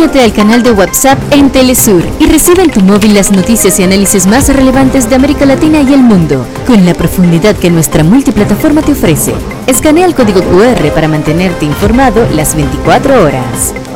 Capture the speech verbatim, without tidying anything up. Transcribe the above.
Únete al canal de WhatsApp en Telesur y recibe en tu móvil las noticias y análisis más relevantes de América Latina y el mundo, con la profundidad que nuestra multiplataforma te ofrece. Escanea el código Q R para mantenerte informado las veinticuatro horas.